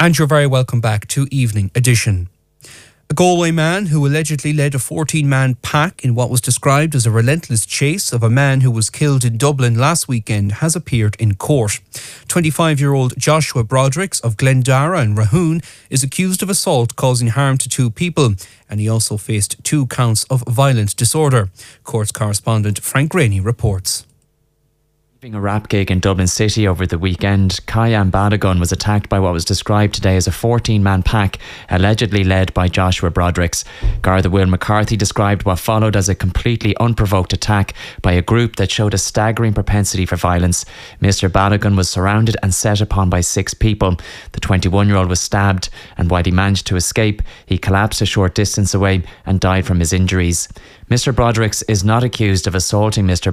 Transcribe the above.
And you're very welcome back to Evening Edition. A Galway man who allegedly led a 14-man pack in what was described as a relentless chase of a man who was killed in Dublin last weekend has appeared in court. 25-year-old Joshua Brodricks of Glendara in Rahoon is accused of assault causing harm to 2 people, and he also faced 2 counts of violent disorder. Courts correspondent Frank Rainey reports. Leaving a rap gig in Dublin City over the weekend, Kyan Badagun was attacked by what was described today as a 14-man pack, allegedly led by Joshua Brodricks. Garda Will McCarthy described what followed as a completely unprovoked attack by a group that showed a staggering propensity for violence. Mr. Badagun was surrounded and set upon by 6 people. The 21-year-old was stabbed, and while he managed to escape, he collapsed a short distance away and died from his injuries. Mr. Brodricks is not accused of assaulting Mr.